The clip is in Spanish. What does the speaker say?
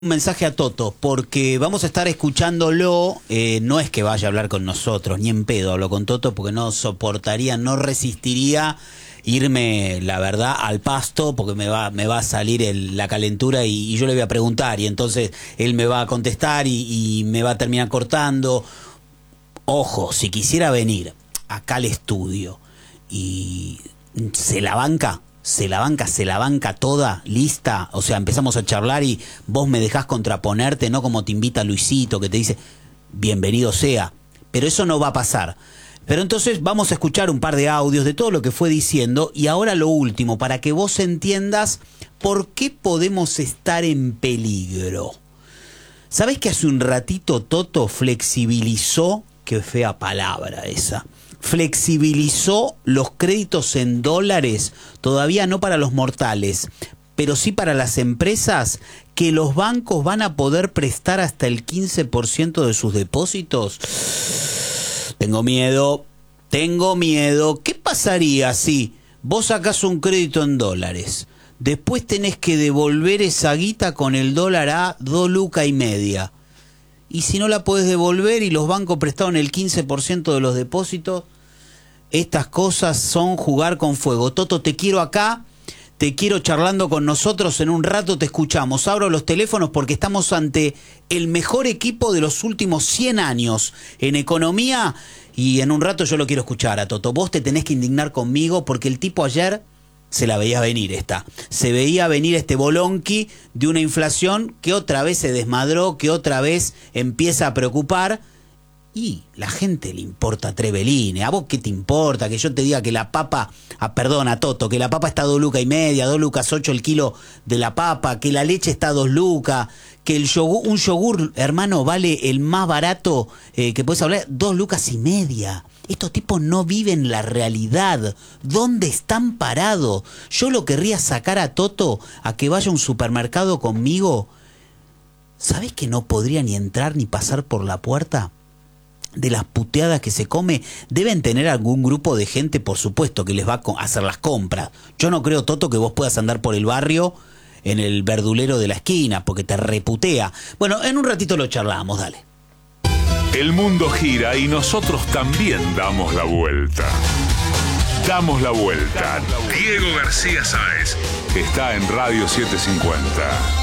Un mensaje a Toto, porque vamos a estar escuchándolo, no es que vaya a hablar con nosotros, ni en pedo hablo con Toto, porque no soportaría, no resistiría irme, la verdad, al pasto, porque me va a salir la calentura y yo le voy a preguntar, y entonces él me va a contestar y me va a terminar cortando. Ojo, si quisiera venir acá al estudio y se la banca toda, lista, o sea, empezamos a charlar y vos me dejás contraponerte, no como te invita Luisito, que te dice, bienvenido sea, pero eso no va a pasar. Pero entonces vamos a escuchar un par de audios de todo lo que fue diciendo, y ahora lo último, para que vos entiendas por qué podemos estar en peligro. ¿Sabés que hace un ratito Toto flexibilizó, qué fea palabra esa, flexibilizó los créditos en dólares, todavía no para los mortales, pero sí para las empresas, que los bancos van a poder prestar hasta el 15% de sus depósitos? Tengo miedo. ¿Qué pasaría si vos sacás un crédito en dólares, después tenés que devolver esa guita con el dólar a 2,5 lucas? Y si no la podés devolver y los bancos prestaron el 15% de los depósitos, estas cosas son jugar con fuego. Toto, te quiero acá, te quiero charlando con nosotros, en un rato te escuchamos. Abro los teléfonos porque estamos ante el mejor equipo de los últimos 100 años en economía, y en un rato yo lo quiero escuchar a Toto. Vos te tenés que indignar conmigo porque el tipo ayer se la veía venir se veía venir este bolonqui de una inflación que otra vez se desmadró, que otra vez empieza a preocupar, y la gente le importa Trevelin. ¿A vos qué te importa que yo te diga que la papa, perdona Toto, que la papa está a 2,5 lucas, 2,8 lucas el kilo de la papa, que la leche está a 2 lucas, que el yogur, un yogur, hermano, vale el más barato que puedes hablar, 2,5 lucas? Estos tipos no viven la realidad. ¿Dónde están parados? Yo lo querría sacar a Toto a que vaya a un supermercado conmigo. ¿Sabés que no podría ni entrar ni pasar por la puerta? De las puteadas que se come, deben tener algún grupo de gente, por supuesto, que les va a hacer las compras. Yo no creo, Toto, que vos puedas andar por el barrio en el verdulero de la esquina, porque te reputea. Bueno, en un ratito lo charlamos, dale. El mundo gira y nosotros también damos la vuelta. Damos la vuelta. Diego García Sáez está en Radio 750.